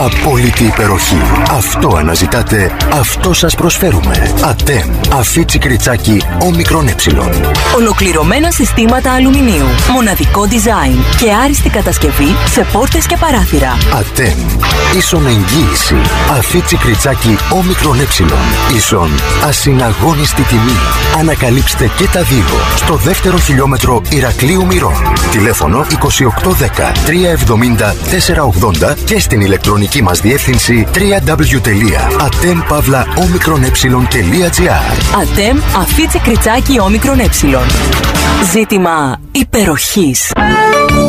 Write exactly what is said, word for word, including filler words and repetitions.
Απόλυτη υπεροχή. Αυτό αναζητάτε, αυτό σας προσφέρουμε. ΑΤΕΜ. Αφίτσι κριτσάκι όμικρον ε. Ολοκληρωμένα συστήματα αλουμινίου. Μοναδικό design και άριστη κατασκευή σε πόρτες και παράθυρα. ΑΤΕΜ. Ίσον εγγύηση. Αφίτσι κριτσάκι όμικρον ε. Ίσον ασυναγώνιστη τιμή. Ανακαλύψτε και τα δύο στο δεύτερο χιλιόμετρο Ηρακλείου Μυρών. Τηλέφωνο είκοσι οκτώ δέκα τριακόσια εβδομήντα τέσσερα ογδόντα και στην ηλεκτρονική μας διεύθυνση double-u double-u double-u τελεία atem pavla omicron ε τελεία gr. ΑΤΕΜ Αφίτσι κριτσάκι όμικρον ε. Ζήτημα υπεροχής.